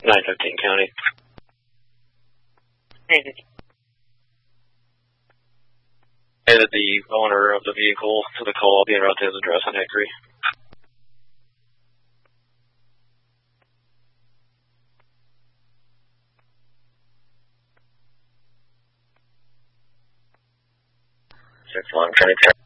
915 County. Added the owner of the vehicle to the call, being routed to his address on Hickory. Six one 22.